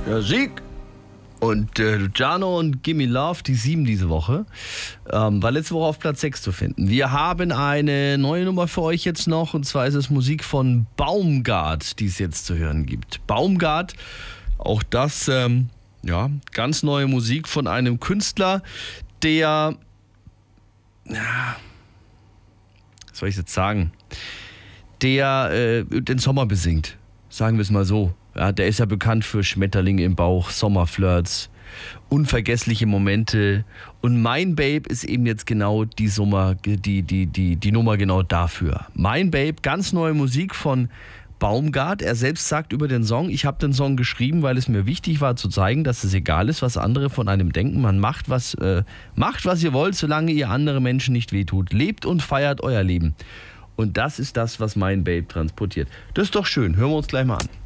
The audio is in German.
Ja, Sieg und Luciano und Gimme Love, die 7 diese Woche, war letzte Woche auf Platz 6 zu finden. Wir haben eine neue Nummer für euch jetzt noch, und zwar ist es Musik von Baumgart, die es jetzt zu hören gibt. Baumgart, auch das, ganz neue Musik von einem Künstler, der, was soll ich jetzt sagen, der den Sommer besingt, sagen wir es mal so. Ja, der ist ja bekannt für Schmetterlinge im Bauch, Sommerflirts, unvergessliche Momente. Und Mein Babe ist eben jetzt genau die Nummer genau dafür. Mein Babe, ganz neue Musik von Baumgart. Er selbst sagt über den Song: Ich habe den Song geschrieben, weil es mir wichtig war zu zeigen, dass es egal ist, was andere von einem denken. Man macht, was ihr wollt, solange ihr andere Menschen nicht wehtut. Lebt und feiert euer Leben. Und das ist das, was Mein Babe transportiert. Das ist doch schön. Hören wir uns gleich mal an.